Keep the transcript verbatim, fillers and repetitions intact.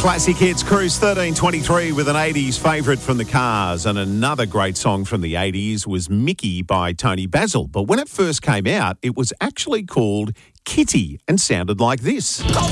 Classic Hits Cruise thirteen twenty-three with an eighties favourite from the Cars, and another great song from the eighties was Mickey by Tony Basil. But when it first came out, it was actually called Kitty and sounded like this.